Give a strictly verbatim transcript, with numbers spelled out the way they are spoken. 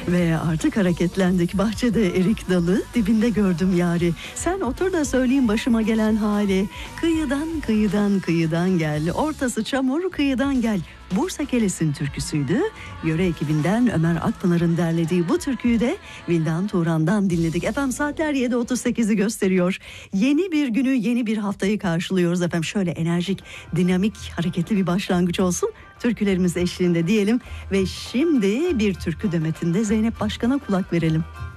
Ve artık hareketlendik. Bahçede erik dalı, dibinde gördüm yari. Sen otur da söyleyeyim başıma gelen hali. Kıyıdan kıyıdan kıyıdan gel. Ortası çamur, kıyıdan gel. Bursa Keles'in türküsüydü. Yöre ekibinden Ömer Akpınar'ın derlediği bu türküyü de Vildan Turan'dan dinledik. Efendim saatler yedi otuz sekizi gösteriyor. Yeni bir günü, yeni bir haftayı karşılıyoruz efendim. Şöyle enerjik, dinamik, hareketli bir başlangıç olsun. Türkülerimiz eşliğinde diyelim ve şimdi bir türkü demetinde Zeynep Başkan'a kulak verelim.